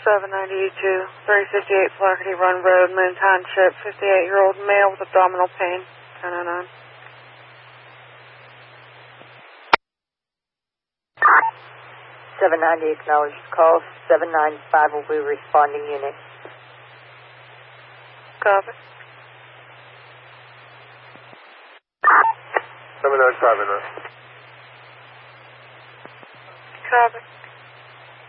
792, 358 Flaherty Run Road, Moon Township, 58-year-old male with abdominal pain, 1009. 790 acknowledged call. 795 will be responding unit. Copy. 795 in there. Copy.